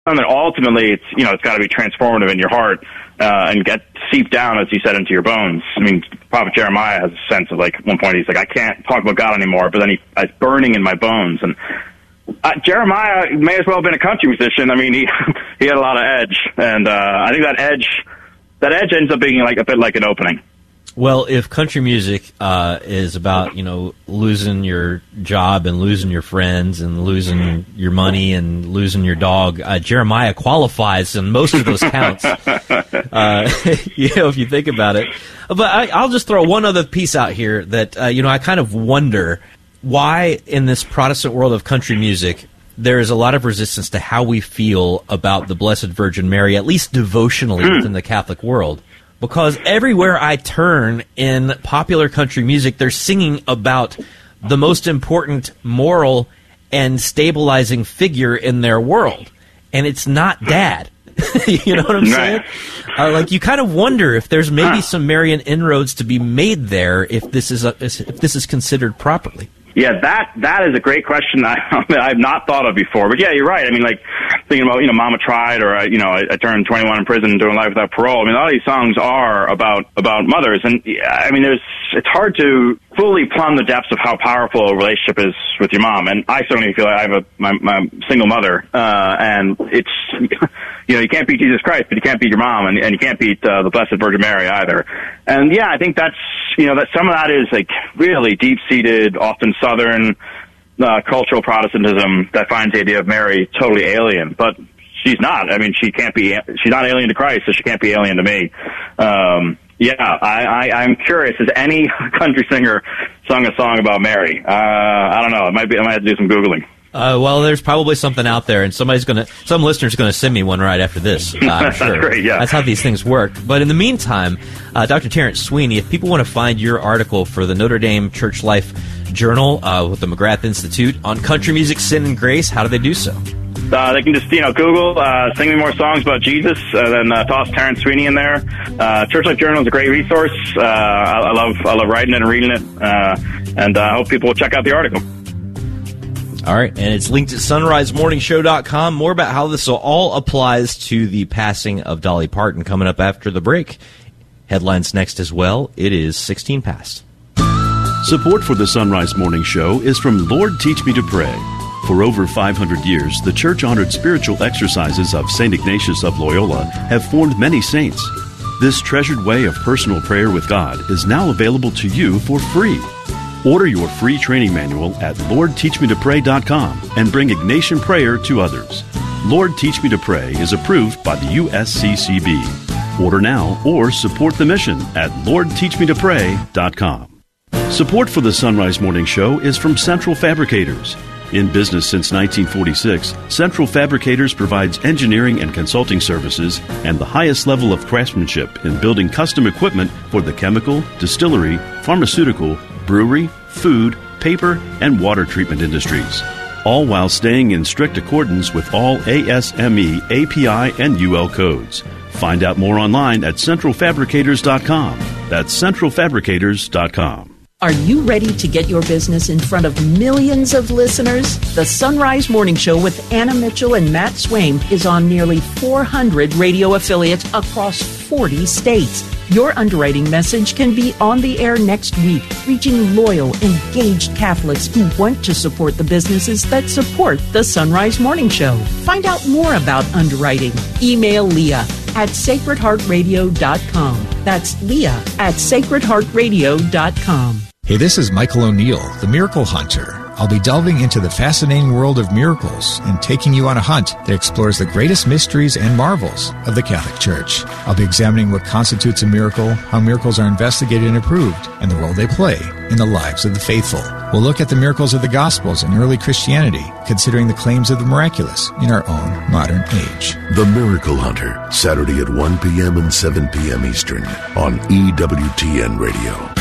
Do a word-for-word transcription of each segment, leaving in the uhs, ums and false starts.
And then ultimately, it's you know it's got to be transformative in your heart uh, and get seep down, as you said, into your bones. I mean, Prophet Jeremiah has a sense of like at one point he's like, I can't talk about God anymore, but then he it's burning in my bones. And uh, Jeremiah may as well have been a country musician. I mean, he he had a lot of edge, and uh, I think that edge that edge ends up being like a bit like an opening. Well, if country music uh, is about, you know, losing your job and losing your friends and losing your money and losing your dog, uh, Jeremiah qualifies in most of those counts, uh, you know, if you think about it. But I, I'll just throw one other piece out here that, uh, you know, I kind of wonder why in this Protestant world of country music there is a lot of resistance to how we feel about the Blessed Virgin Mary, at least devotionally within the Catholic world. Because everywhere I turn in popular country music, they're singing about the most important moral and stabilizing figure in their world. And it's not Dad. You know what I'm saying? Uh, like, you kind of wonder if there's maybe some Marian inroads to be made there if this is a, if this is considered properly. Yeah, that that is a great question I, I've not thought of before. But yeah, you're right. I mean, like thinking about, you know, Mama Tried, or, uh, you know, I, I turned twenty-one in prison doing life without parole. I mean, a lot of these songs are about about mothers. And, I mean, there's it's hard to fully plumb the depths of how powerful a relationship is with your mom. And I certainly feel like I have a my, my single mother, uh, and it's, you know, you can't beat Jesus Christ, but you can't beat your mom, and, and you can't beat uh, the Blessed Virgin Mary either. And, yeah, I think that's, you know, that some of that is, like, really deep-seated, often Southern uh, cultural Protestantism that finds the idea of Mary totally alien. But she's not. I mean, she can't be, she's not alien to Christ, so she can't be alien to me. Um, yeah, I, I, I'm curious. Has any country singer sung a song about Mary? Uh, I don't know. It might be, I might have to do some Googling. Uh, well, there's probably something out there, and somebody's gonna, some listener's gonna send me one right after this. Uh, I'm sure. That's great, yeah. That's how these things work. But in the meantime, uh, Doctor Terrence Sweeney, if people want to find your article for the Notre Dame Church Life Journal uh, with the McGrath Institute on country music, sin, and grace, how do they do so? Uh, they can just, you know, Google, uh, sing me more songs about Jesus, uh, then uh, toss Terrence Sweeney in there. Uh, Church Life Journal is a great resource. Uh, I, I love, I love writing it and reading it, uh, and I uh, hope people will check out the article. All right, and it's linked at sunrise morning show dot com. More about how this all applies to the passing of Dolly Parton coming up after the break. Headlines next as well. It is sixteen past. Support for the Sunrise Morning Show is from Lord Teach Me to Pray. For over five hundred years, the church-honored spiritual exercises of Saint Ignatius of Loyola have formed many saints. This treasured way of personal prayer with God is now available to you for free. Order your free training manual at lord teach me to pray dot com and bring Ignatian prayer to others. Lord Teach Me to Pray is approved by the U S C C B. Order now or support the mission at lord teach me to pray dot com. Support for the Sunrise Morning Show is from Central Fabricators. In business since nineteen forty-six, Central Fabricators provides engineering and consulting services and the highest level of craftsmanship in building custom equipment for the chemical, distillery, pharmaceutical, brewery, food, paper, and water treatment industries, all while staying in strict accordance with all A S M E, A P I, and U L codes. Find out more online at central fabricators dot com. That's central fabricators dot com. Are you ready to get your business in front of millions of listeners? The Sunrise Morning Show with Anna Mitchell and Matt Swaim is on nearly four hundred radio affiliates across forty states. Your underwriting message can be on the air next week, reaching loyal, engaged Catholics who want to support the businesses that support the Sunrise Morning Show. Find out more about underwriting. Email Leah at sacred heart radio dot com. That's Leah at sacred heart radio dot com. Hey, this is Michael O'Neill, the Miracle Hunter. I'll be delving into the fascinating world of miracles and taking you on a hunt that explores the greatest mysteries and marvels of the Catholic Church. I'll be examining what constitutes a miracle, how miracles are investigated and approved, and the role they play in the lives of the faithful. We'll look at the miracles of the Gospels and early Christianity, considering the claims of the miraculous in our own modern age. The Miracle Hunter, Saturday at one p.m. and seven p.m. Eastern on E W T N Radio.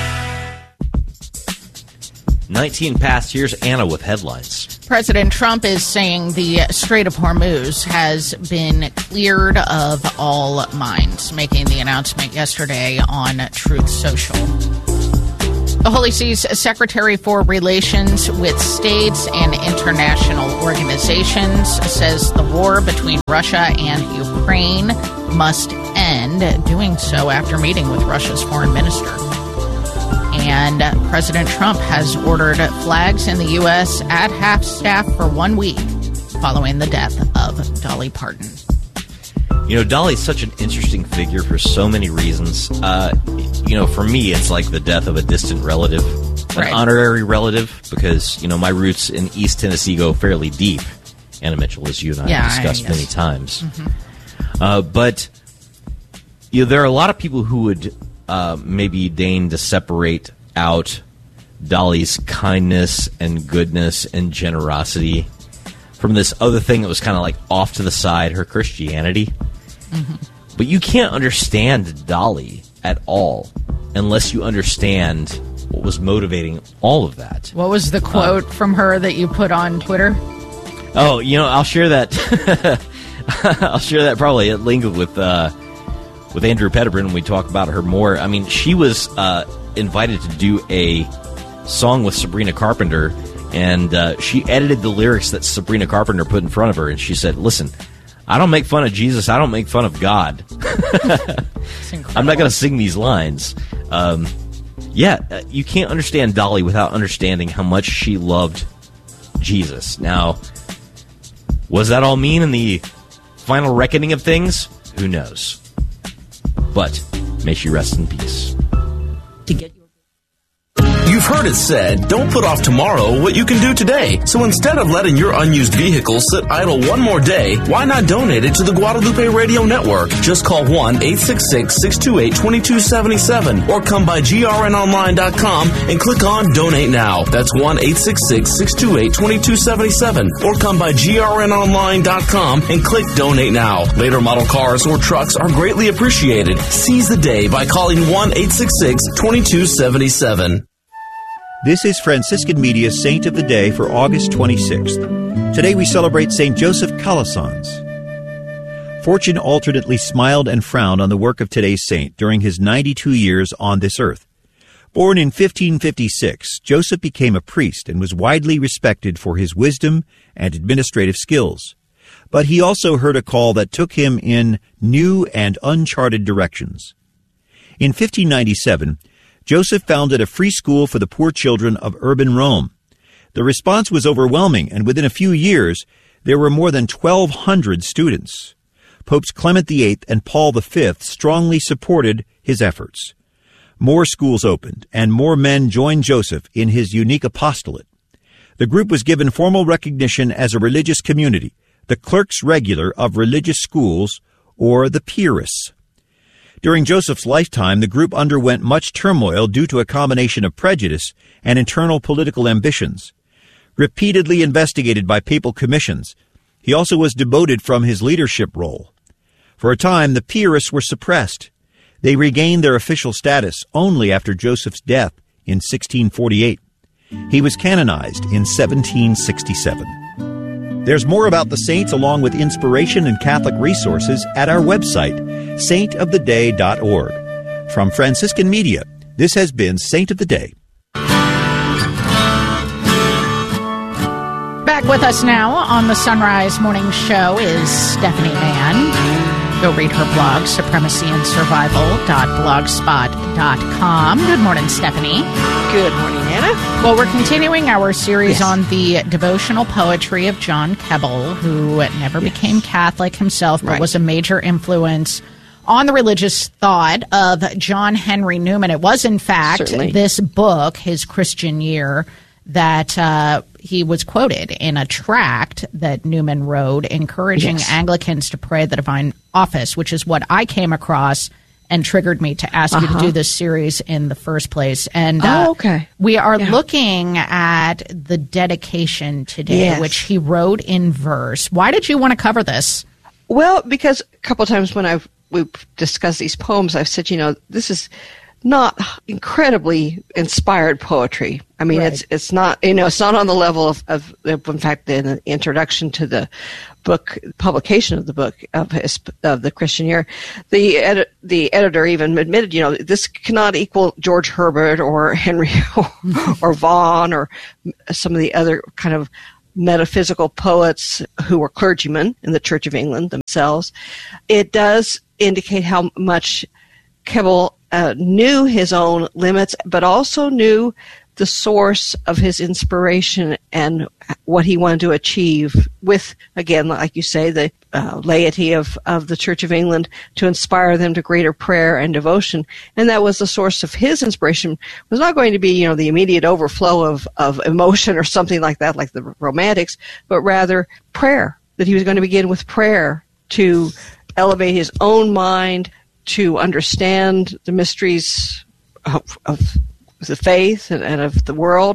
nineteen past. Here's Anna with headlines. President Trump is saying the Strait of Hormuz has been cleared of all mines, making the announcement yesterday on Truth Social. The Holy See's Secretary for Relations with States and International Organizations says the war between Russia and Ukraine must end, doing so after meeting with Russia's foreign minister. And President Trump has ordered flags in the U S at half-staff for one week following the death of Dolly Parton. You know, Dolly's such an interesting figure for so many reasons. Uh, you know, for me, it's like the death of a distant relative, an Right. honorary relative, because, you know, my roots in East Tennessee go fairly deep. Anna Mitchell, as you and I Yeah, have discussed I- many yes. times. Mm-hmm. Uh, but, you know, there are a lot of people who would uh, maybe deign to separate out Dolly's kindness and goodness and generosity from this other thing that was kind of like off to the side, her Christianity. Mm-hmm. But you can't understand Dolly at all unless you understand what was motivating all of that. What was the quote uh, from her that you put on Twitter? Oh, you know, I'll share that. I'll share that probably at length with uh, with Andrew Pettigrew when we talk about her more. I mean, she was uh, invited to do a song with Sabrina Carpenter, and uh, she edited the lyrics that Sabrina Carpenter put in front of her, and she said, listen, I don't make fun of Jesus, I don't make fun of God. I'm not going to sing these lines. Um, yeah, you can't understand Dolly without understanding how much she loved Jesus. Now, was that all mean in the final reckoning of things? Who knows? But may she rest in peace. To get You've heard it said, don't put off tomorrow what you can do today. So instead of letting your unused vehicle sit idle one more day, why not donate it to the Guadalupe Radio Network? Just call one eight six six, six two eight, two two seven seven or come by G R N online dot com and click on Donate Now. That's one eight six six, six two eight, two two seven seven or come by G R N online dot com and click Donate Now. Later model cars or trucks are greatly appreciated. Seize the day by calling one eight six six, two two seven seven. This is Franciscan Media's Saint of the Day for August twenty-sixth. Today we celebrate Saint Joseph Calasanz. Fortune alternately smiled and frowned on the work of today's saint during his ninety-two years on this earth. Born in fifteen fifty-six, Joseph became a priest and was widely respected for his wisdom and administrative skills. But he also heard a call that took him in new and uncharted directions. In fifteen ninety-seven, Joseph founded a free school for the poor children of urban Rome. The response was overwhelming, and within a few years, there were more than twelve hundred students. Popes Clement the Eighth and Paul the Fifth strongly supported his efforts. More schools opened, and more men joined Joseph in his unique apostolate. The group was given formal recognition as a religious community, the Clerks Regular of Religious Schools, or the Piarists. During Joseph's lifetime, the group underwent much turmoil due to a combination of prejudice and internal political ambitions. Repeatedly investigated by papal commissions, he also was demoted from his leadership role. For a time, the Piarists were suppressed. They regained their official status only after Joseph's death in sixteen forty-eight. He was canonized in seventeen sixty-seven. There's more about the saints along with inspiration and Catholic resources at our website, saint of the day dot org. From Franciscan Media, this has been Saint of the Day. Back with us now on the Sunrise Morning Show is Stephanie Mann. Go read her blog, supremacy and survival dot blogspot dot com. Good morning, Stephanie. Good morning, Anna. Well, we're continuing our series Yes. on the devotional poetry of John Keble, who never Yes. became Catholic himself, but Right. was a major influence on the religious thought of John Henry Newman. It was, in fact, Certainly. this book, his Christian Year, that uh, he was quoted in a tract that Newman wrote encouraging Yes. Anglicans to pray the divine office, which is what I came across and triggered me to ask you to Uh-huh. do this series in the first place. And uh, Oh, okay. we are Yeah. looking at the dedication today, Yes. which he wrote in verse. Why did you want to cover this? Well, because a couple of times when I've we've discussed these poems, I've said, you know, this is not incredibly inspired poetry. I mean, Right. it's it's not, you know, it's not on the level of, of, of in fact, the introduction to the book publication of the book of his, of the Christian Year, the edi- the editor even admitted, you know, this cannot equal George Herbert or Henry or, or Vaughan or some of the other kind of metaphysical poets who were clergymen in the Church of England themselves. It does indicate how much Keble uh, knew his own limits, but also knew the source of his inspiration and what he wanted to achieve with, again, like you say, the uh, laity of, of the Church of England to inspire them to greater prayer and devotion. And that was the source of his inspiration. It was not going to be, you know, the immediate overflow of, of emotion or something like that, like the Romantics, but rather prayer, that he was going to begin with prayer to elevate his own mind, to understand the mysteries of, of the faith and, and of the world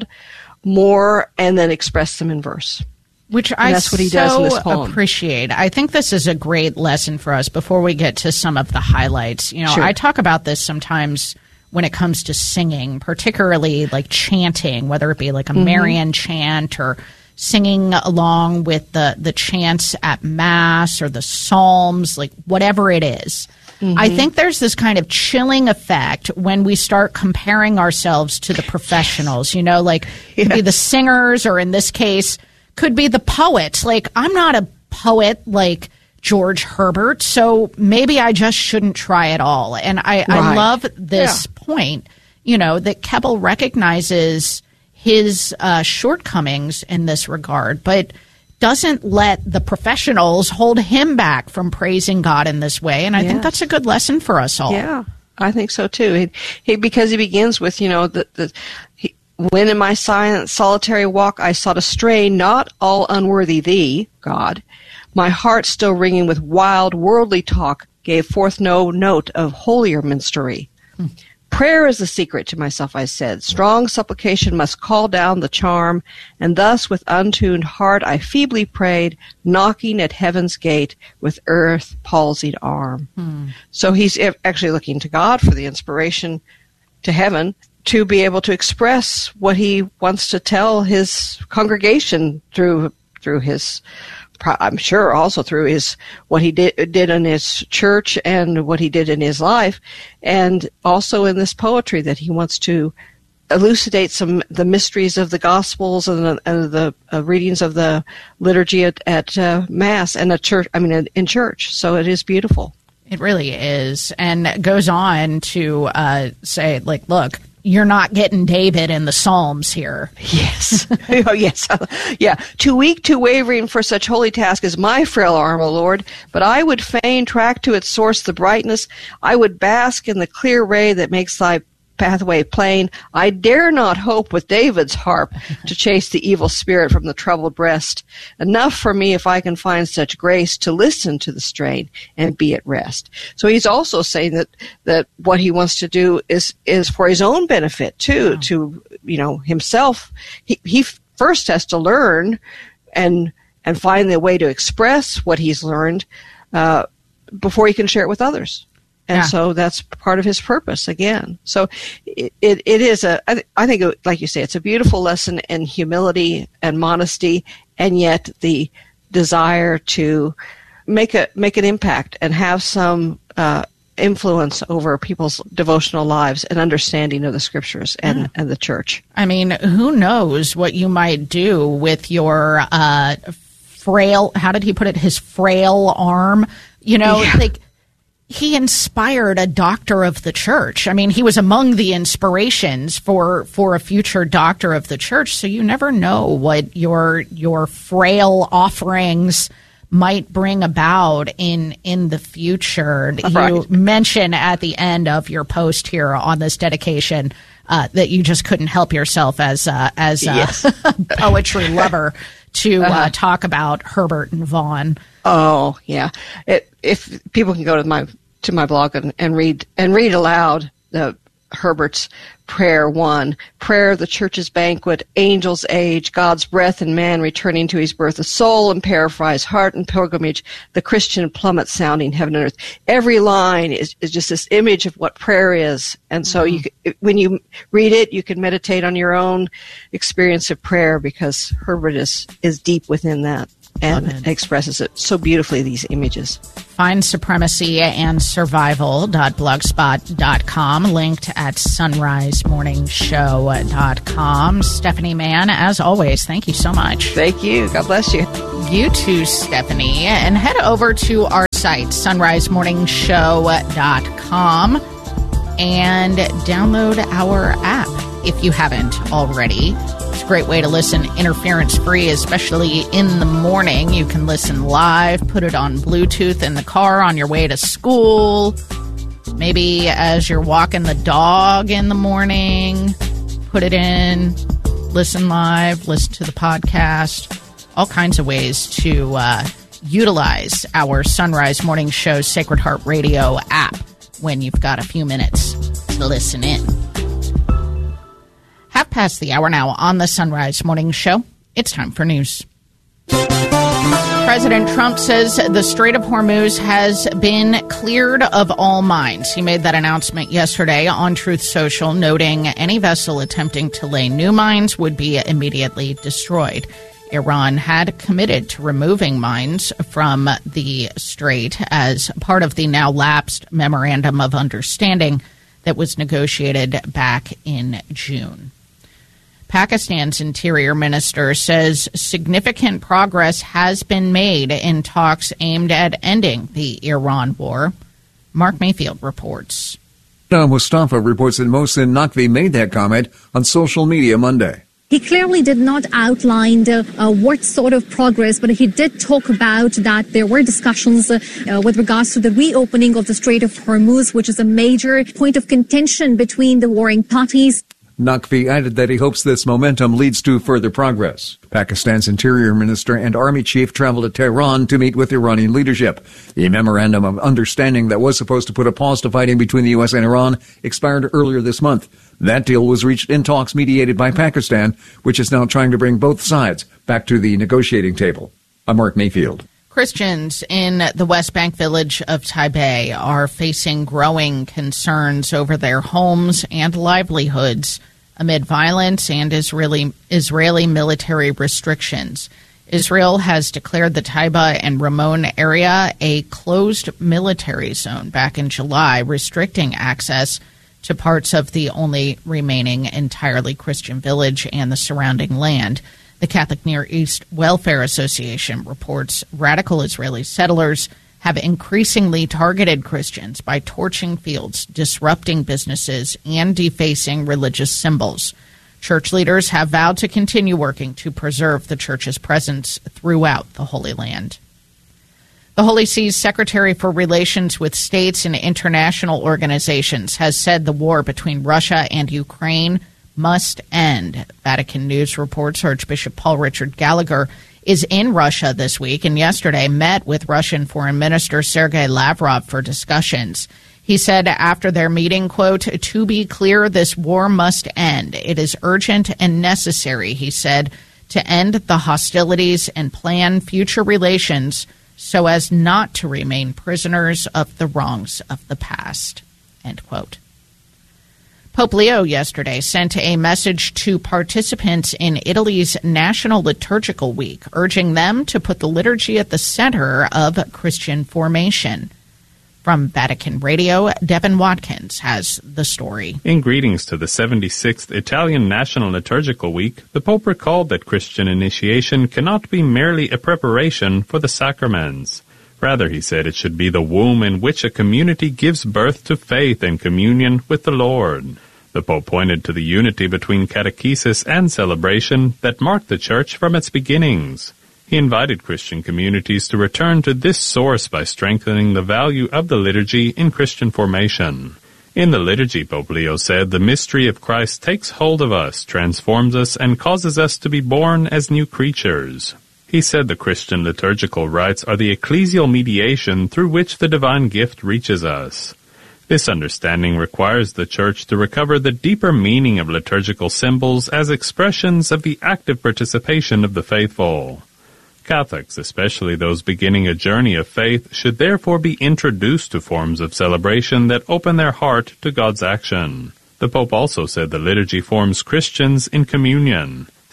more, and then express them in verse. Which and I that's what he so does in this poem. appreciate. I think this is a great lesson for us before we get to some of the highlights. You know, Sure. I talk about this sometimes when it comes to singing, particularly like chanting, whether it be like a Mhm. Marian chant or singing along with the, the chants at Mass or the Psalms, like whatever it is. I think there's this kind of chilling effect when we start comparing ourselves to the professionals, you know, like it could be the singers, or in this case, could be the poets. Like, I'm not a poet like George Herbert, so maybe I just shouldn't try at all. And I, I Right. love this Yeah. point, you know, that Keble recognizes his uh, shortcomings in this regard, but doesn't let the professionals hold him back from praising God in this way. And I think Yes. that's a good lesson for us all. Yeah, I think so too. He, he because he begins with, you know, the, the he, when in my silent solitary walk I sought a strain not all unworthy thee, God, my heart still ringing with wild worldly talk gave forth no note of holier minstery. Hmm. Prayer is the secret, to myself I said. Strong supplication must call down the charm, and thus with untuned heart I feebly prayed, knocking at heaven's gate with earth palsied arm. Hmm. So he's actually looking to God for the inspiration, to heaven, to be able to express what he wants to tell his congregation through through his, I'm sure also through his, what he did, did in his church and what he did in his life, and also in this poetry that he wants to elucidate some the mysteries of the Gospels and the, and the uh, readings of the liturgy at, at uh, Mass and at church. I mean, in, in church. So it is beautiful. It really is, and goes on to uh, say, like, look, you're not getting David in the Psalms here. Yes. Oh, yes. Yeah. Too weak, too wavering for such holy task is my frail arm, O Lord. But I would fain track to its source the brightness. I would bask in the clear ray that makes thy pathway plain. I dare not hope with David's harp to chase the evil spirit from the troubled breast. Enough for me if I can find such grace to listen to the strain and be at rest. So he's also saying that, that what he wants to do is, is for his own benefit too, wow. to, you know, himself. He, he first has to learn and, and find the way to express what he's learned, uh, before he can share it with others. And yeah. so that's part of his purpose again. So it, it, it is a, I, th- I think, it, like you say, it's a beautiful lesson in humility and modesty, and yet the desire to make a, make an impact and have some, uh, influence over people's devotional lives and understanding of the scriptures and, yeah. and the church. I mean, who knows what you might do with your, uh, frail, how did he put it? His frail arm, you know, yeah. like, he inspired a doctor of the church. I mean, he was among the inspirations for, for a future doctor of the church. So you never know what your your frail offerings might bring about in in the future. Right. You mention at the end of your post here on this dedication uh, that you just couldn't help yourself as uh, as a yes. poetry lover to uh-huh. uh, talk about Herbert and Vaughan. Oh yeah, it, if people can go to my to my blog and, and read and read aloud the Herbert's prayer one, prayer of the church's banquet, angel's age, God's breath and man returning to his birth, the soul and paraphrase, heart and pilgrimage, the Christian plummet sounding heaven and earth. Every line is, is just this image of what prayer is, and so mm-hmm. you when you read it, you can meditate on your own experience of prayer because Herbert is is deep within that. and expresses it so beautifully, these images. Find Supremacy and Survival dot blogspot dot com, linked at sunrise morning show dot com. Stephanie Mann, as always, thank you so much. Thank you. God bless you. You too, Stephanie. And head over to our site, sunrise morning show dot com, and download our app if you haven't already. It's a great way to listen interference-free, especially in the morning. You can listen live, put it on Bluetooth in the car on your way to school, maybe as you're walking the dog in the morning, put it in, listen live, listen to the podcast, all kinds of ways to uh, utilize our Sunrise Morning Show Sacred Heart Radio app when you've got a few minutes to listen in. Half past the hour now on the Sunrise Morning Show. It's time for news. President Trump says the Strait of Hormuz has been cleared of all mines. He made that announcement yesterday on Truth Social, noting any vessel attempting to lay new mines would be immediately destroyed. Iran had committed to removing mines from the strait as part of the now lapsed Memorandum of Understanding that was negotiated back in June. Pakistan's interior minister says significant progress has been made in talks aimed at ending the Iran war. Mark Mayfield reports. Mustafa reports that Mohsen Naqvi made that comment on social media Monday. He clearly did not outline uh, uh, what sort of progress, but he did talk about that there were discussions uh, uh, with regards to the reopening of the Strait of Hormuz, which is a major point of contention between the warring parties. Naqvi added that he hopes this momentum leads to further progress. Pakistan's interior minister and army chief traveled to Tehran to meet with Iranian leadership. The memorandum of understanding that was supposed to put a pause to fighting between the U S and Iran expired earlier this month. That deal was reached in talks mediated by Pakistan, which is now trying to bring both sides back to the negotiating table. I'm Mark Mayfield. Christians in the West Bank village of Taibeh are facing growing concerns over their homes and livelihoods amid violence and Israeli, Israeli military restrictions. Israel has declared the Taiba and Ramon area a closed military zone back in July, restricting access to parts of the only remaining entirely Christian village and the surrounding land. The Catholic Near East Welfare Association reports radical Israeli settlers have increasingly targeted Christians by torching fields, disrupting businesses, and defacing religious symbols. Church leaders have vowed to continue working to preserve the church's presence throughout the Holy Land. The Holy See's Secretary for Relations with States and International Organizations has said the war between Russia and Ukraine must end. Vatican News reports Archbishop Paul Richard Gallagher is in Russia this week and yesterday met with Russian Foreign Minister Sergei Lavrov for discussions. He said after their meeting, quote, "To be clear, this war must end. It is urgent and necessary," he said, "to end the hostilities and plan future relations so as not to remain prisoners of the wrongs of the past," end quote. Pope Leo yesterday sent a message to participants in Italy's National Liturgical Week, urging them to put the liturgy at the center of Christian formation. From Vatican Radio, Devin Watkins has the story. In greetings to the seventy-sixth Italian National Liturgical Week, the Pope recalled that Christian initiation cannot be merely a preparation for the sacraments. Rather, he said, it should be the womb in which a community gives birth to faith and communion with the Lord. The Pope pointed to the unity between catechesis and celebration that marked the Church from its beginnings. He invited Christian communities to return to this source by strengthening the value of the liturgy in Christian formation. In the liturgy, Pope Leo said, the mystery of Christ takes hold of us, transforms us, and causes us to be born as new creatures. He said the Christian liturgical rites are the ecclesial mediation through which the divine gift reaches us. This understanding requires the Church to recover the deeper meaning of liturgical symbols as expressions of the active participation of the faithful. Catholics, especially those beginning a journey of faith, should therefore be introduced to forms of celebration that open their heart to God's action. The Pope also said the liturgy forms Christians in communion.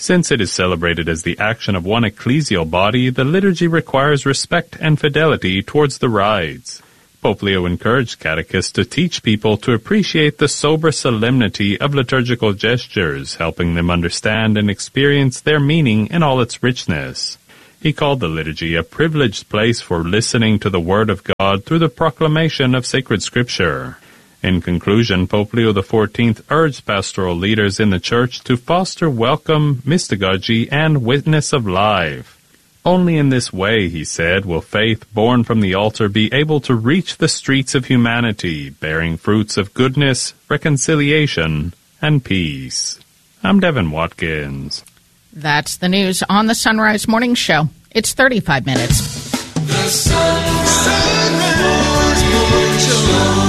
Since it is celebrated as the action of one ecclesial body, the liturgy requires respect and fidelity towards the rites. Pope Leo encouraged catechists to teach people to appreciate the sober solemnity of liturgical gestures, helping them understand and experience their meaning in all its richness. He called the liturgy a privileged place for listening to the Word of God through the proclamation of sacred Scripture. In conclusion, Pope Leo the fourteenth urged pastoral leaders in the Church to foster welcome, mystagogy, and witness of life. Only in this way, he said, will faith born from the altar be able to reach the streets of humanity, bearing fruits of goodness, reconciliation, and peace. I'm Devin Watkins. That's the news on the Sunrise Morning Show. It's thirty-five minutes. The Sunrise Morning Show.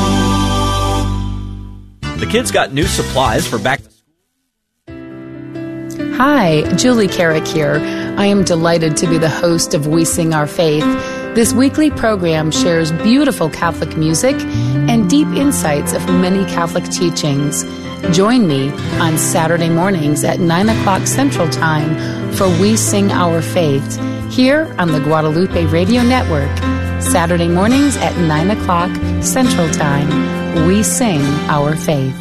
The kids got new supplies for back to school. Hi, Julie Carrick here. I am delighted to be the host of We Sing Our Faith. This weekly program shares beautiful Catholic music and deep insights of many Catholic teachings. Join me on Saturday mornings at nine o'clock Central Time for We Sing Our Faith here on the Guadalupe Radio Network. Saturday mornings at nine o'clock Central Time. We Sing Our Faith.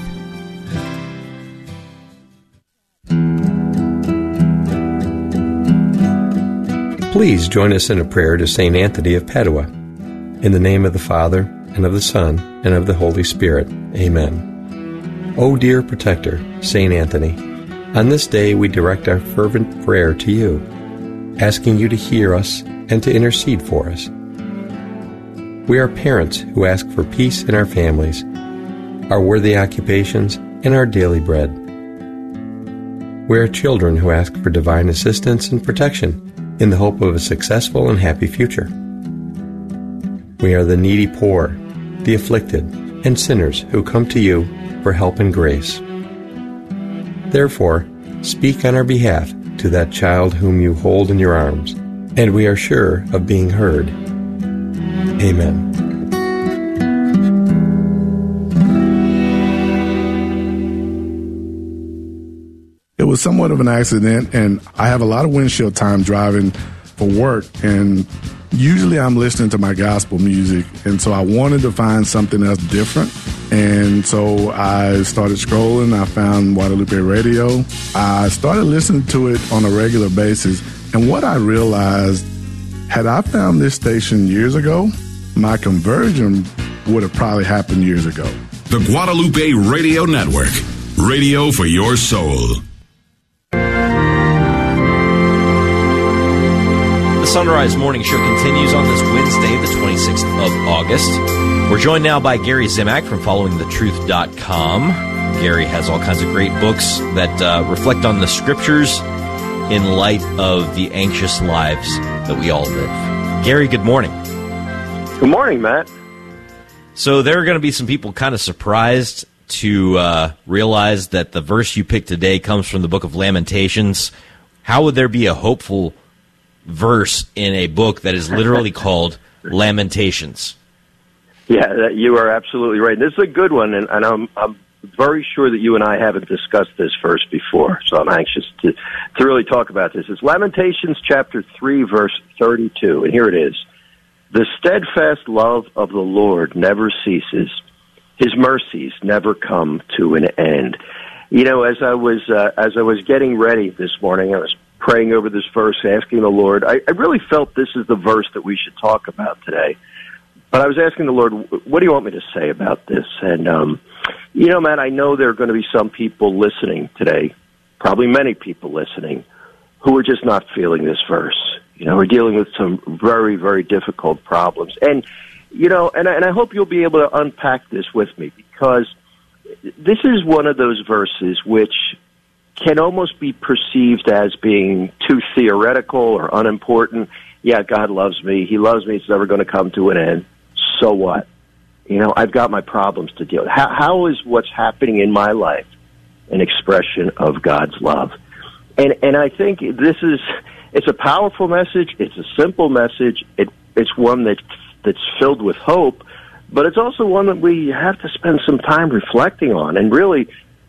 Please join us in a prayer to Saint Anthony of Padua. In the name of the Father, and of the Son, and of the Holy Spirit. Amen. O dear protector, Saint Anthony, on this day we direct our fervent prayer to you, asking you to hear us and to intercede for us. We are parents who ask for peace in our families, our worthy occupations, and our daily bread. We are children who ask for divine assistance and protection in the hope of a successful and happy future. We are the needy poor, the afflicted, and sinners who come to you for help and grace. Therefore, speak on our behalf to that child whom you hold in your arms, and we are sure of being heard. Amen. It was somewhat of an accident, and I have a lot of windshield time driving for work, and usually I'm listening to my gospel music, and so I wanted to find something else different, and so I started scrolling. I found Guadalupe Radio. I started listening to it on a regular basis, and what I realized, had I found this station years ago, my conversion would have probably happened years ago. The Guadalupe Radio Network, radio for your soul. The Sunrise Morning Show continues on this Wednesday, the twenty-sixth of August. We're joined now by Gary Zimak from following the truth dot com. Gary has all kinds of great books that uh, reflect on the Scriptures in light of the anxious lives that we all live. Gary, good morning. Good morning, Matt. So there are going to be some people kind of surprised to uh, realize that the verse you picked today comes from the book of Lamentations. How would there be a hopeful verse in a book that is literally called Lamentations? Yeah, you are absolutely right. This is a good one, and, and I'm, I'm very sure that you and I haven't discussed this verse before, so I'm anxious to, to really talk about this. It's Lamentations chapter three, verse thirty-two, and here it is. The steadfast love of the Lord never ceases. His mercies never come to an end. You know, as I was uh, as I was getting ready this morning, I was praying over this verse, asking the Lord. I, I really felt this is the verse that we should talk about today. But I was asking the Lord, what do you want me to say about this? And, um, you know, Matt, I know there are going to be some people listening today, probably many people listening, who are just not feeling this verse. You know, we're dealing with some very, very difficult problems. And, you know, and, and I hope you'll be able to unpack this with me, because this is one of those verses which can almost be perceived as being too theoretical or unimportant. Yeah, God loves me. He loves me. It's never going to come to an end. So what? You know, I've got my problems to deal with. How, how is what's happening in my life an expression of God's love? And and I think this is, it's a powerful message. It's a simple message. It, it's one that that's filled with hope, but it's also one that we have to spend some time reflecting on and really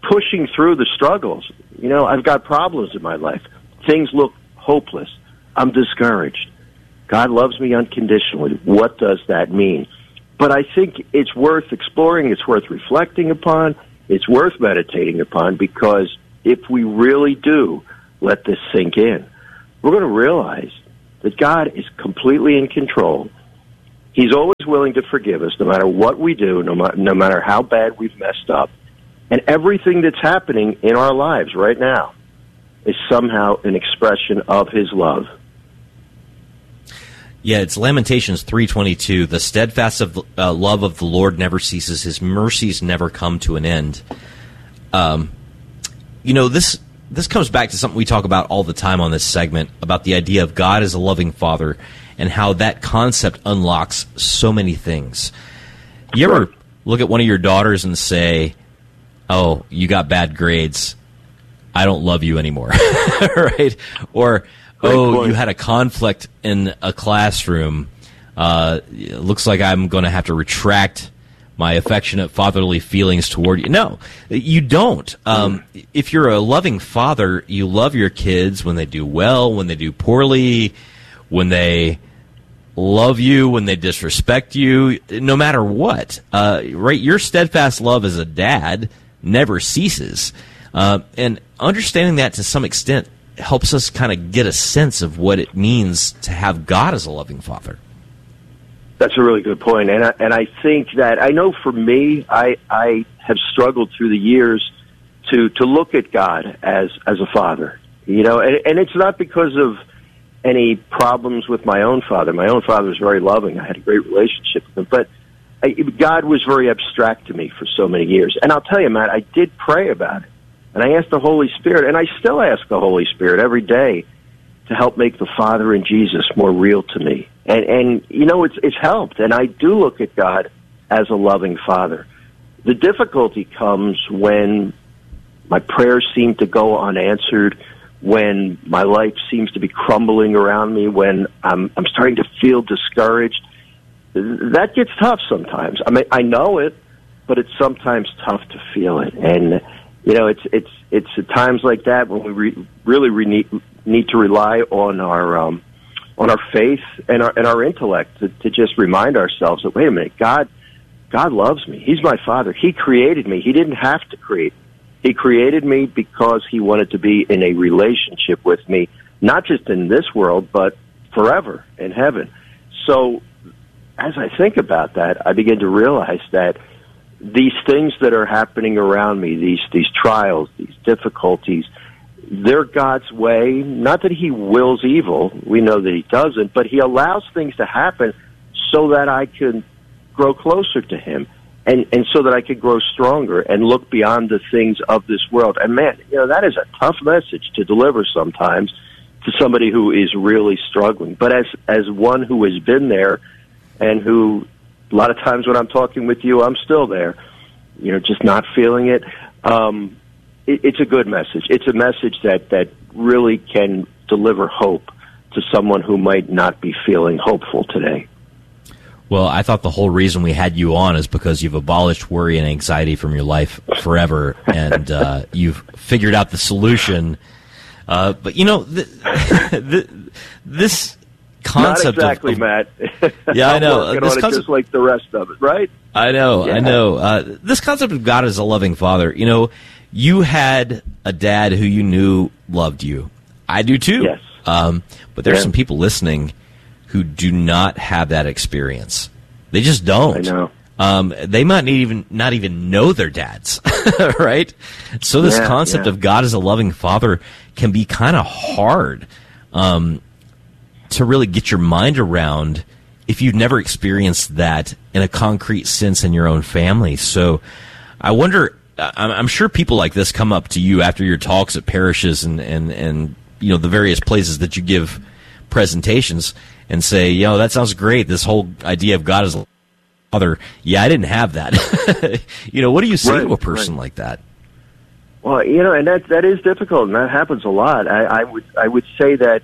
pushing through the struggles. You know, I've got problems in my life. Things look hopeless. I'm discouraged. God loves me unconditionally. What does that mean? But I think it's worth exploring. It's worth reflecting upon. It's worth meditating upon, because if we really do let this sink in, we're going to realize that God is completely in control. He's always willing to forgive us, no matter what we do, no, ma- no matter how bad we've messed up. And everything that's happening in our lives right now is somehow an expression of His love. Yeah, it's Lamentations three twenty-two. The steadfast of, uh, love of the Lord never ceases. His mercies never come to an end. Um, you know, this this comes back to something we talk about all the time on this segment, about the idea of God as a loving Father and how that concept unlocks so many things. You ever look at one of your daughters and say, oh, you got bad grades, I don't love you anymore, right? Or, oh, you had a conflict in a classroom. Uh, it looks like I'm going to have to retract my affectionate fatherly feelings toward you. No, you don't. Um, if you're a loving father, you love your kids when they do well, when they do poorly, when they love you, when they disrespect you, no matter what. Uh, right? Your steadfast love as a dad never ceases. Uh, and understanding that to some extent helps us kind of get a sense of what it means to have God as a loving Father. That's a really good point. And I, and I think that, I know for me, I, I have struggled through the years to, to look at God as, as a father. You know, and, and it's not because of any problems with my own father. My own father was very loving. I had a great relationship with him. But I, God was very abstract to me for so many years. And I'll tell you, Matt, I did pray about it. And I asked the Holy Spirit, and I still ask the Holy Spirit every day to help make the Father and Jesus more real to me. And, and you know, it's, it's helped. And I do look at God as a loving Father. The difficulty comes when my prayers seem to go unanswered, when my life seems to be crumbling around me, when I'm, I'm starting to feel discouraged. That gets tough sometimes. I mean, I know it, but it's sometimes tough to feel it. And you know, it's it's it's at times like that when we re- really re- need, need to rely on our um, on our faith and our and our intellect to, to just remind ourselves that, wait a minute, God God loves me. He's my Father. He created me. He didn't have to create me. He created me because He wanted to be in a relationship with me, not just in this world, but forever in heaven. So as I think about that, I begin to realize that these things that are happening around me, these these trials, these difficulties, they're God's way. Not that He wills evil. We know that He doesn't, but He allows things to happen so that I can grow closer to Him and, and so that I can grow stronger and look beyond the things of this world. And man, you know, that is a tough message to deliver sometimes to somebody who is really struggling. But as as one who has been there and who, a lot of times when I'm talking with you, I'm still there, you know, just not feeling it. Um, it it's a good message. It's a message that, that really can deliver hope to someone who might not be feeling hopeful today. Well, I thought the whole reason we had you on is because you've abolished worry and anxiety from your life forever, and uh, you've figured out the solution. Uh, but, you know, th- th- this concept Not exactly, of, of Matt. Yeah, I know. I'm working This on it concept, just like the rest of it, right? I know, Yeah. I know. Uh, this concept of God as a loving Father, you know, you had a dad who you knew loved you. I do too. Yes. Um, but there's Yeah. some people listening who do not have that experience. They just don't. I know. Um, they might not even not even know their dads, right? So this Yeah, concept yeah. of God as a loving Father can be kind of hard um, to really get your mind around if you've never experienced that in a concrete sense in your own family. So I wonder, I'm, I'm sure people like this come up to you after your talks at parishes and, and, and you know the various places that you give presentations and say, you know, that sounds great, this whole idea of God as a Father. Yeah, I didn't have that. You know, what do you say Right, to a person right. like that? Well, you know, and that that is difficult, and that happens a lot. I, I would I would say that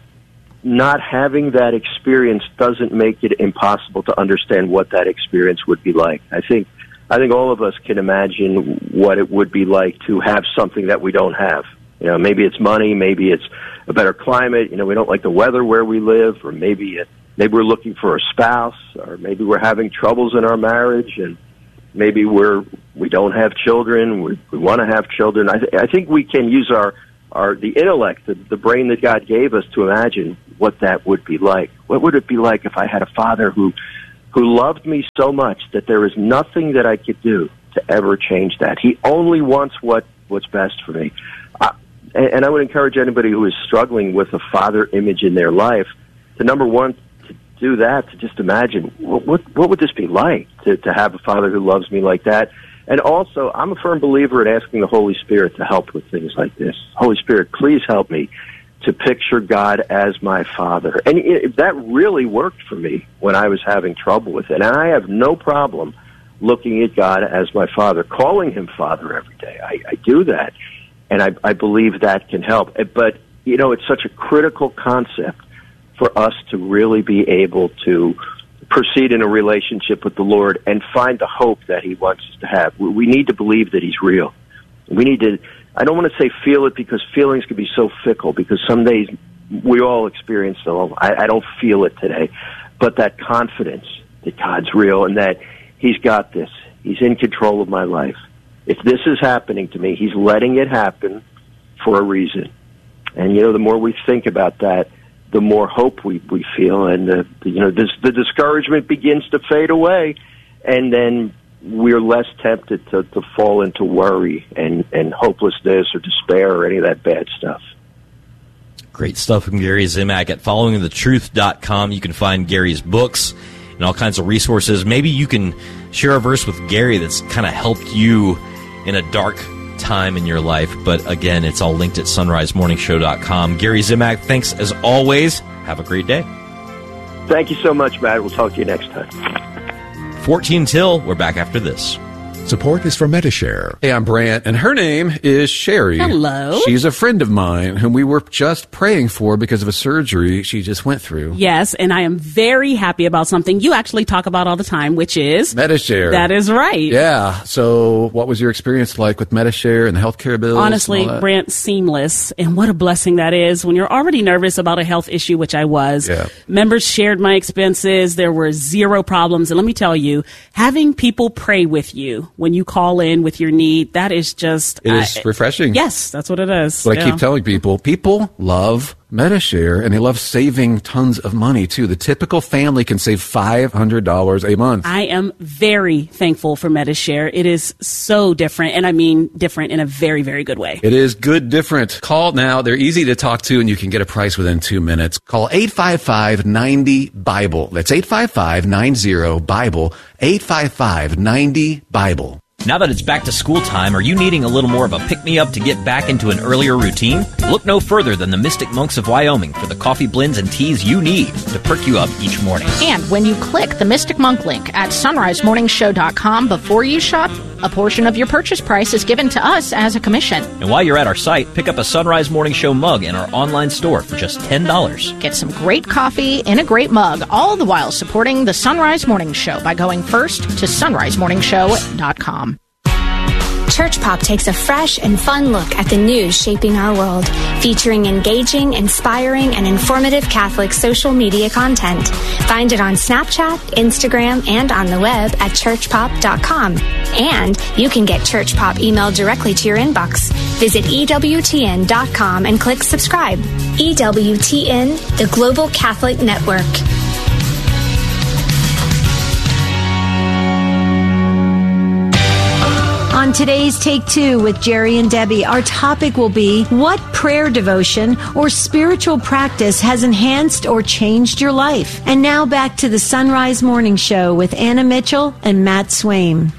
not having that experience doesn't make it impossible to understand what that experience would be like. I think I think all of us can imagine what it would be like to have something that we don't have. You know, maybe it's money, maybe it's a better climate. You know, we don't like the weather where we live, or maybe it, maybe we're looking for a spouse, or maybe we're having troubles in our marriage, and maybe we're we don't have children. We, we want to have children. I, th- I think we can use our our the intellect, the, the brain that God gave us, to imagine what that would be like. What would it be like if I had a father who who loved me so much that there is nothing that I could do to ever change that? He only wants what what's best for me. Uh, and, and I would encourage anybody who is struggling with a father image in their life to, number one, to do that, to just imagine, what what, what would this be like to, to have a father who loves me like that? And also, I'm a firm believer in asking the Holy Spirit to help with things like this. Holy Spirit, please help me to picture God as my father. And it, that really worked for me when I was having trouble with it. And I have no problem looking at God as my father, calling him Father every day. I, I do that, and I, I believe that can help. But, you know, it's such a critical concept for us to really be able to proceed in a relationship with the Lord and find the hope that he wants us to have. We need to believe that he's real. We need to, I don't want to say feel it, because feelings can be so fickle, because some days we all experience them. I, I don't feel it today. But that confidence that God's real and that he's got this. He's in control of my life. If this is happening to me, he's letting it happen for a reason. And, you know, the more we think about that, the more hope we, we feel, and the, the you know this, the discouragement begins to fade away, and then we're less tempted to, to fall into worry and, and hopelessness or despair or any of that bad stuff. Great stuff from Gary Zimak. At following the truth dot com, you can find Gary's books and all kinds of resources. Maybe you can share a verse with Gary that's kind of helped you in a dark time in your life. But again, it's all linked at sunrise morning show dot com. Gary Zimak, thanks as always. Have a great day. Thank you so much, Matt. We'll talk to you next time. fourteen till. We're back after this. Support is from Metashare. Hey, I'm Brant, and her name is Sherry. Hello. She's a friend of mine whom we were just praying for because of a surgery she just went through. Yes, and I am very happy about something you actually talk about all the time, which is Metashare. That is right. Yeah. So what was your experience like with Metashare and the healthcare bills? Honestly, Brant, seamless. And what a blessing that is when you're already nervous about a health issue, which I was. Yeah. Members shared my expenses. There were zero problems. And let me tell you, having people pray with you when you call in with your need, that is just... It is uh, refreshing. Yes, that's what it is. But yeah. I keep telling people, people love Metashare, and they love saving tons of money, too. The typical family can save five hundred dollars a month. I am very thankful for Metashare. It is so different, and I mean different in a very, very good way. It is good different. Call now. They're easy to talk to, and you can get a price within two minutes. Call eight five five, nine zero, BIBLE. That's eight five five, nine zero, BIBLE. eight five five, nine zero, BIBLE. Now that it's back to school time, are you needing a little more of a pick-me-up to get back into an earlier routine? Look no further than the Mystic Monks of Wyoming for the coffee blends and teas you need to perk you up each morning. And when you click the Mystic Monk link at sunrise morning show dot com before you shop, a portion of your purchase price is given to us as a commission. And while you're at our site, pick up a Sunrise Morning Show mug in our online store for just ten dollars. Get some great coffee in a great mug, all the while supporting the Sunrise Morning Show by going first to sunrise morning show dot com. Church Pop takes a fresh and fun look at the news shaping our world, featuring engaging, inspiring, and informative Catholic social media content. Find it on Snapchat, Instagram, and on the web at church pop dot com. And you can get Church Pop emailed directly to your inbox. Visit E W T N dot com and click subscribe. E W T N, the Global Catholic Network. On today's Take Two with Jerry and Debbie, our topic will be what prayer devotion or spiritual practice has enhanced or changed your life. And now back to the Sunrise Morning Show with Anna Mitchell and Matt Swaim.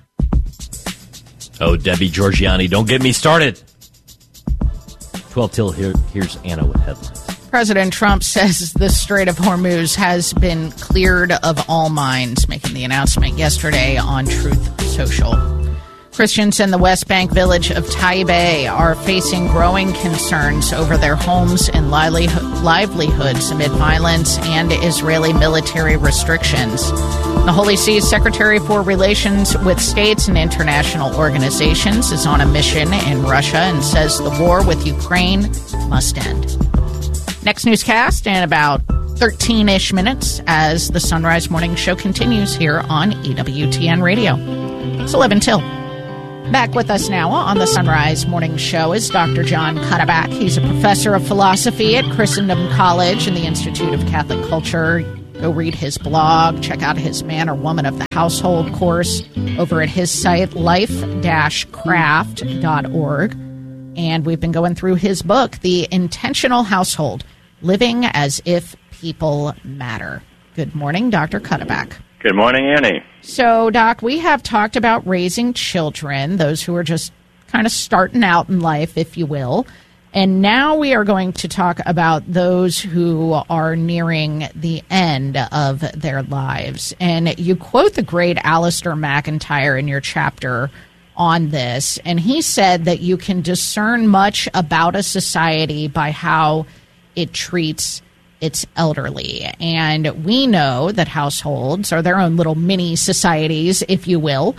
Oh, Debbie Georgiani, don't get me started. twelve till, here, here's Anna with headlines. President Trump says the Strait of Hormuz has been cleared of all mines, making the announcement yesterday on Truth Social. Christians in the West Bank village of Taibe are facing growing concerns over their homes and livelihood livelihoods amid violence and Israeli military restrictions. The Holy See's Secretary for Relations with States and International Organizations is on a mission in Russia and says the war with Ukraine must end. Next newscast in about thirteen-ish minutes as the Sunrise Morning Show continues here on E W T N Radio. It's eleven till. Back with us now on the Sunrise Morning Show is Doctor John Cuddeback. He's a professor of philosophy at Christendom College and the Institute of Catholic Culture. Go read his blog, check out his Man or Woman of the Household course over at his site, life dash craft dot org. And we've been going through his book, The Intentional Household, Living as If People Matter. Good morning, Doctor Cuddeback. Good morning, Annie. So, Doc, we have talked about raising children, those who are just kind of starting out in life, if you will. And now we are going to talk about those who are nearing the end of their lives. And you quote the great Alistair McIntyre in your chapter on this. And he said that you can discern much about a society by how it treats its elderly. And we know that households are their own little mini societies, if you will.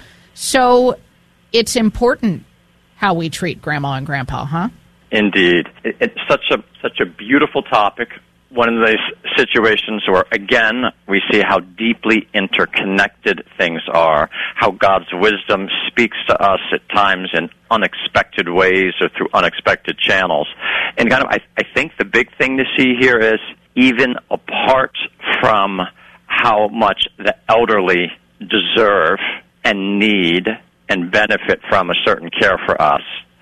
So it's important how we treat grandma and grandpa, huh? Indeed. It, it's such a such a beautiful topic. One of those situations where, again, we see how deeply interconnected things are, how God's wisdom speaks to us at times in unexpected ways or through unexpected channels. And kind of, I, I think the big thing to see here is, even apart from how much the elderly deserve and need and benefit from a certain care for us,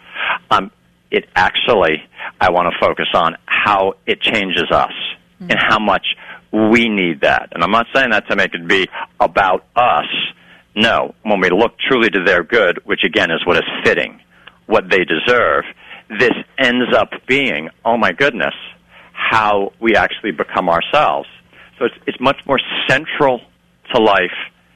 um, it actually, I want to focus on how it changes us mm-hmm. and how much we need that. And I'm not saying that to make it be about us. No, when we look truly to their good, which again is what is fitting, what they deserve, this ends up being, oh my goodness, how we actually become ourselves. So it's, it's much more central to life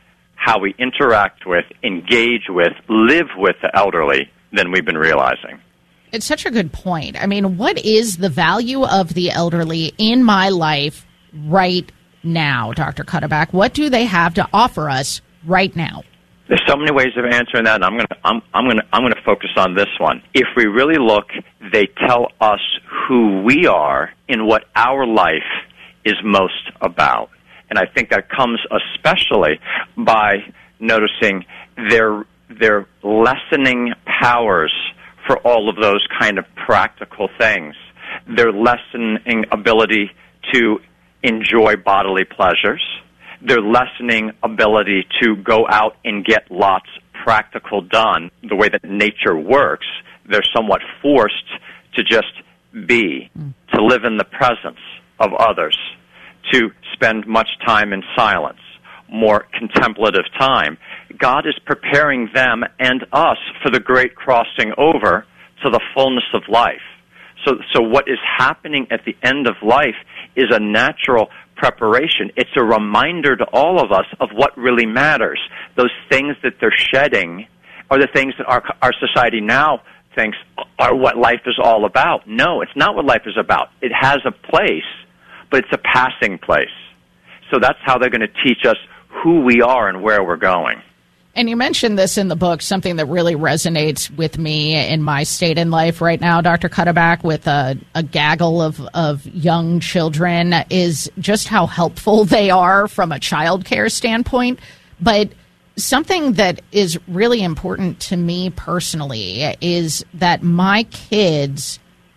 how we interact with, engage with, live with the elderly than we've been realizing. It's such a good point. I mean, what is the value of the elderly in my life right now, Doctor Cuddeback? What do they have to offer us right now? There's so many ways of answering that, and I'm going to I'm, I'm going to I'm going to focus on this one. If we really look, they tell us who we are in what our life is most about, and I think that comes especially by noticing their their lessening powers for all of those kind of practical things. Their lessening ability to enjoy bodily pleasures, their lessening ability to go out and get lots practical done. The way that nature works, they're somewhat forced to just be, mm. to live in the presence of others, to spend much time in silence, more contemplative time. God is preparing them and us for the great crossing over to the fullness of life. So, so what is happening at the end of life is a natural preparation. It's a reminder to all of us of what really matters. Those things that they're shedding are the things that our, our society now thinks are what life is all about. No, it's not what life is about. It has a place, but it's a passing place. So that's how they're going to teach us who we are and where we're going. And you mentioned this in the book, something that really resonates with me in my state in life right now, Doctor Cuddeback, with a, a gaggle of, of young children, is just how helpful they are from a child care standpoint. But something that is really important to me personally is that my kids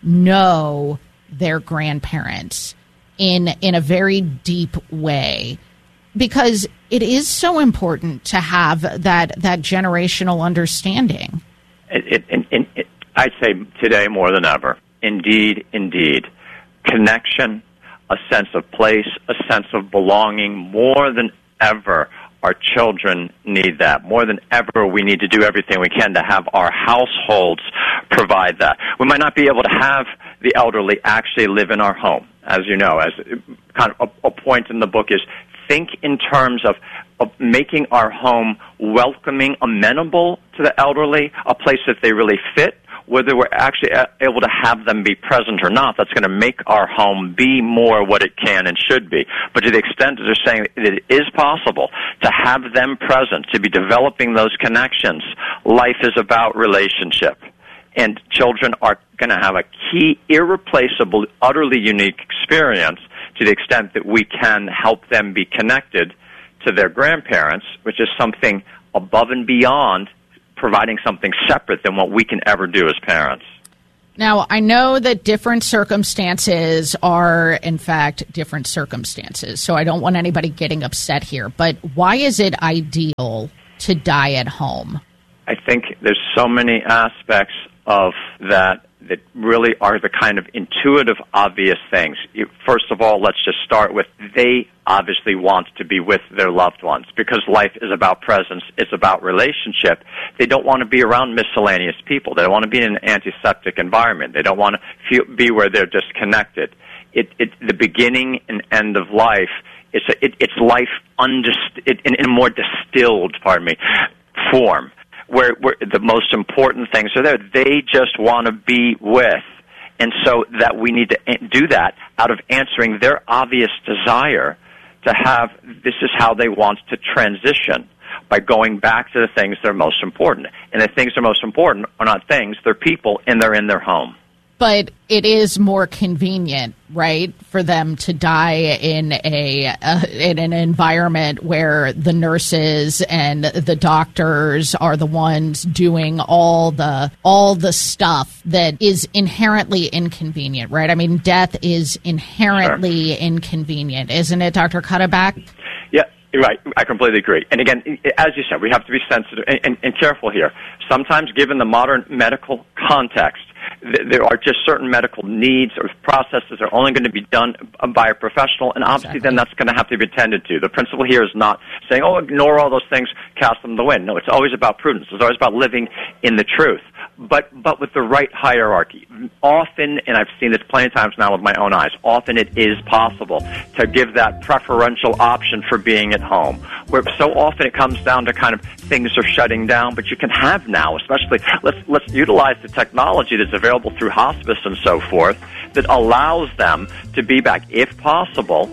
know their grandparents in in a very deep way, because it is so important to have that that generational understanding. It, it, it, it, I'd say today more than ever. Indeed, indeed. Connection, a sense of place, a sense of belonging. More than ever, our children need that. More than ever, we need to do everything we can to have our households provide that. We might not be able to have the elderly actually live in our home. As you know, as kind of a, a point in the book is, think in terms of, of making our home welcoming, amenable to the elderly, a place that they really fit, whether we're actually able to have them be present or not, that's going to make our home be more what it can and should be. But to the extent that they're saying that it is possible to have them present, to be developing those connections, life is about relationship. And children are going to have a key, irreplaceable, utterly unique experience to the extent that we can help them be connected to their grandparents, which is something above and beyond providing something separate than what we can ever do as parents. Now, I know that different circumstances are, in fact, different circumstances, so I don't want anybody getting upset here. But why is it ideal to die at home? I think there's so many aspects of that that really are the kind of intuitive, obvious things. First of all, let's just start with they obviously want to be with their loved ones because life is about presence, it's about relationship. They don't want to be around miscellaneous people. They don't want to be in an antiseptic environment. They don't want to feel, be where they're disconnected. It, it, the beginning and end of life, it's, a, it, it's life undist- it, in, in a more distilled, pardon me, form. Where, where the most important things are there. They just want to be with. And so that we need to do that out of answering their obvious desire to have, this is how they want to transition, by going back to the things that are most important. And the things that are most important are not things, they're people, and they're in their home. But it is more convenient, right, for them to die in a uh, in an environment where the nurses and the doctors are the ones doing all the all the stuff that is inherently inconvenient, right? I mean, death is inherently sure. inconvenient, isn't it, Doctor Cuddeback? Yeah. Right, I completely agree. And again, as you said, we have to be sensitive and, and, and careful here. Sometimes, given the modern medical context, th- there are just certain medical needs or processes that are only going to be done by a professional, and obviously exactly. then that's going to have to be attended to. The principle here is not saying, oh, ignore all those things, cast them to the wind. No, it's always about prudence. It's always about living in the truth. But but with the right hierarchy. Often, and I've seen this plenty of times now with my own eyes, often it is possible to give that preferential option for being at home, where so often it comes down to kind of things are shutting down, but you can have now, especially, let's let's utilize the technology that's available through hospice and so forth that allows them to be back, if possible,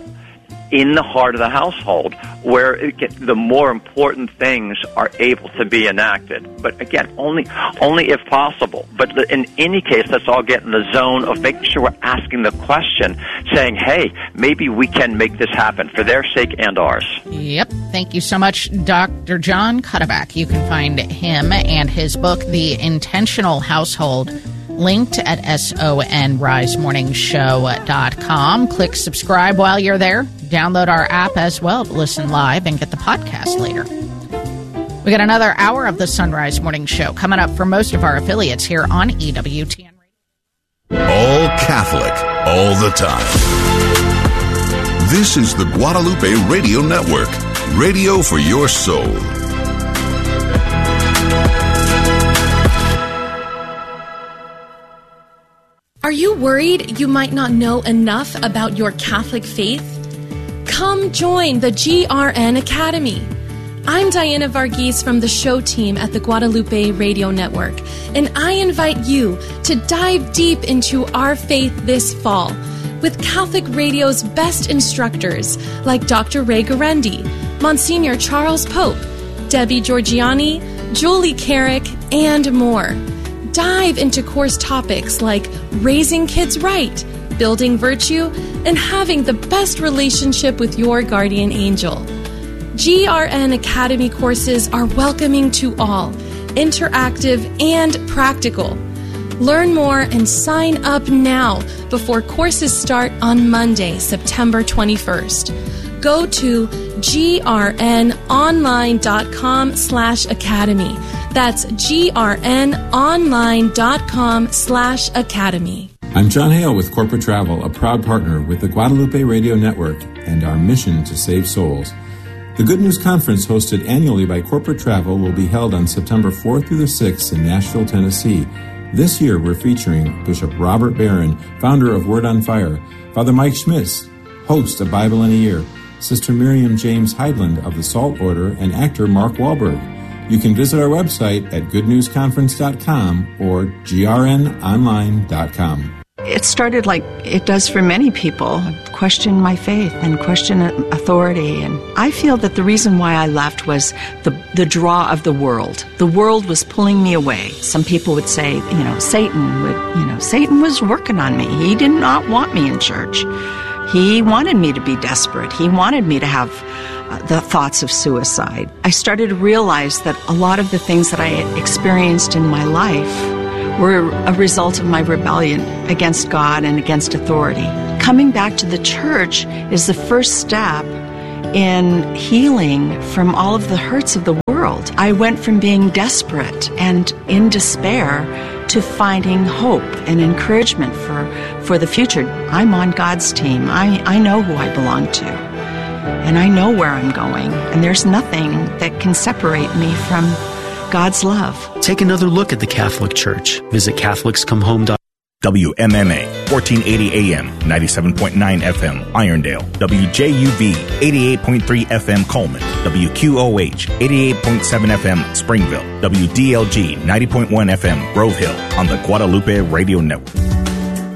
in the heart of the household, where it gets, the more important things are able to be enacted. But again, only only if possible. But in any case, let's all get in the zone of making sure we're asking the question, saying, hey, maybe we can make this happen for their sake and ours. Yep. Thank you so much, Doctor John Cuddeback. You can find him and his book, The Intentional Household, linked at sonrise morning show dot com. Click subscribe while you're there. Download our app as well to listen live and get the podcast later. We got another hour of the Sunrise Morning Show coming up for most of our affiliates here on E W T N Radio. All Catholic, all the time. This is the Guadalupe Radio Network, radio for your soul. Are you worried you might not know enough about your Catholic faith? Come join the G R N Academy. I'm Diana Varghese from the show team at the Guadalupe Radio Network, and I invite you to dive deep into our faith this fall with Catholic Radio's best instructors like Doctor Ray Guarendi, Monsignor Charles Pope, Debbie Georgiani, Julie Carrick, and more. Dive into course topics like raising kids right, building virtue, and having the best relationship with your guardian angel. G R N Academy courses are welcoming to all, interactive and practical. Learn more and sign up now before courses start on Monday, September twenty-first. Go to grnonline.com slash academy. That's grnonline.com slash academy. I'm John Hale with Corporate Travel, a proud partner with the Guadalupe Radio Network and our mission to save souls. The Good News Conference, hosted annually by Corporate Travel, will be held on September fourth through the sixth in Nashville, Tennessee. This year, we're featuring Bishop Robert Barron, founder of Word on Fire, Father Mike Schmitz, host of Bible in a Year, Sister Miriam James Heidland of the Salt Order, and actor Mark Wahlberg. You can visit our website at good news conference dot com or g r n online dot com. It started like it does for many people, question my faith and question authority. And I feel that the reason why I left was the, the draw of the world. The world was pulling me away. Some people would say, you know, Satan would, you know, Satan was working on me. He did not want me in church. He wanted me to be desperate. He wanted me to have uh, the thoughts of suicide. I started to realize that a lot of the things that I had experienced in my life were a result of my rebellion against God and against authority. Coming back to the church is the first step in healing from all of the hurts of the world. I went from being desperate and in despair to finding hope and encouragement for, for the future. I'm on God's team. I, I know who I belong to, and I know where I'm going, and there's nothing that can separate me from God's love. Take another look at the Catholic Church. Visit Catholics Come Home dot com. W M M A, fourteen eighty A M, ninety-seven point nine F M, Irondale. W J U V, eighty-eight point three F M, Coleman. W Q O H, eighty-eight point seven F M, Springville. W D L G, ninety point one F M, Grove Hill, on the Guadalupe Radio Network.